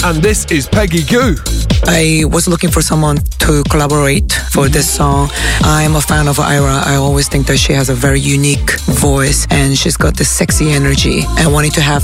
and this is Peggy Gou. I was looking for someone to collaborate for this song. I'm a fan of Ira. I always think that she has a very unique voice and she's got this sexy energy. I wanted to have